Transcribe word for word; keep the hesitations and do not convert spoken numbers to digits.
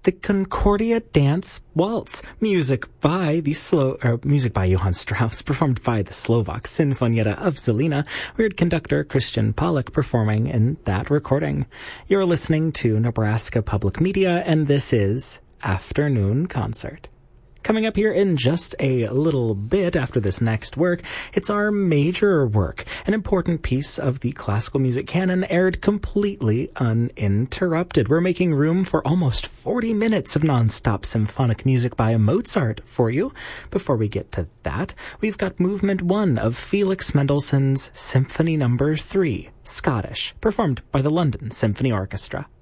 the Concordia Dance Waltz, music by the Slo- uh, music by Johann Strauss, performed by the Slovak Sinfonietta of Zelina. We heard conductor Christian Pollock performing in that recording. You're listening to Nebraska Public Media, and this is Afternoon Concert. Coming up here in just a little bit after this next work, it's our major work, an important piece of the classical music canon aired completely uninterrupted. We're making room for almost forty minutes of non-stop symphonic music by Mozart for you. Before we get to that, we've got Movement one of Felix Mendelssohn's Symphony Number three, Scottish, performed by the London Symphony Orchestra.